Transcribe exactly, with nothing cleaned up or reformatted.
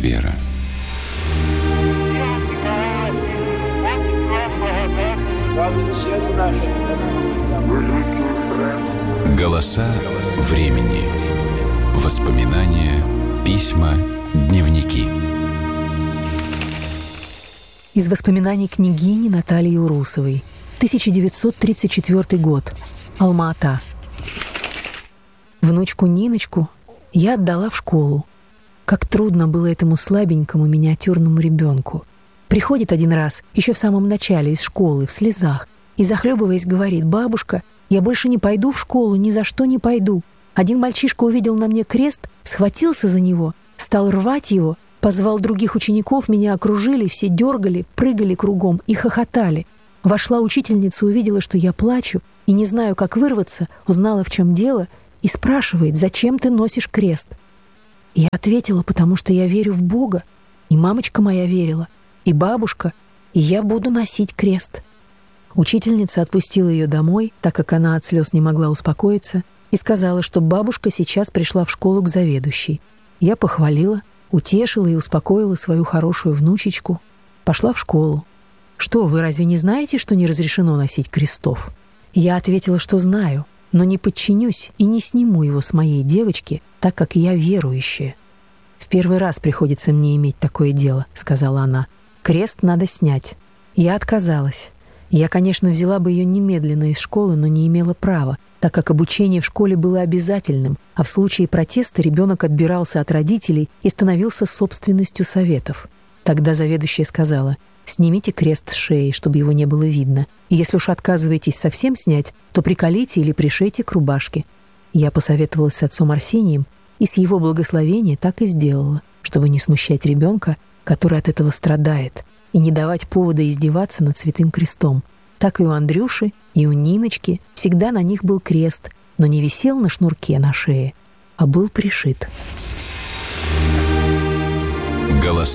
вера. Голоса времени. Воспоминания, письма, дневники. Из воспоминаний княгини Натальи Урусовой. тысяча девятьсот тридцать четвёртый год. Алма-Ата. Внучку Ниночку я отдала в школу. Как трудно было этому слабенькому миниатюрному ребенку. Приходит один раз, еще в самом начале, из школы, в слезах, и, захлебываясь, говорит: «Бабушка, я больше не пойду в школу, ни за что не пойду». Один мальчишка увидел на мне крест, схватился за него, стал рвать его, позвал других учеников, меня окружили, все дергали, прыгали кругом и хохотали. Вошла учительница, увидела, что я плачу, и не знаю, как вырваться, узнала, в чем дело, и спрашивает: «Зачем ты носишь крест?» Я ответила: «Потому что я верю в Бога, и мамочка моя верила, и бабушка, и я буду носить крест». Учительница отпустила ее домой, так как она от слез не могла успокоиться, и сказала, что бабушка сейчас пришла в школу к заведующей. Я похвалила, утешила и успокоила свою хорошую внучечку. Пошла в школу. «Что, вы разве не знаете, что не разрешено носить крестов?» Я ответила, что знаю, но не подчинюсь и не сниму его с моей девочки, так как я верующая. «В первый раз приходится мне иметь такое дело», — сказала она. «Крест надо снять». Я отказалась. Я, конечно, взяла бы ее немедленно из школы, но не имела права, так как обучение в школе было обязательным, а в случае протеста ребенок отбирался от родителей и становился собственностью советов. Тогда заведующая сказала: «Снимите крест с шеи, чтобы его не было видно, и если уж отказываетесь совсем снять, то приколите или пришейте к рубашке». Я посоветовалась с отцом Арсением, и с его благословения так и сделала, чтобы не смущать ребенка, который от этого страдает, и не давать повода издеваться над Святым Крестом. Так и у Андрюши, и у Ниночки всегда на них был крест, но не висел на шнурке на шее, а был пришит. Голоса